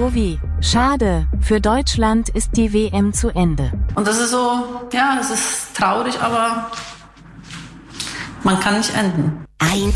Sowie, schade, für Deutschland ist die WM zu Ende. Und das ist so, ja, es ist traurig, aber man kann nicht enden. 1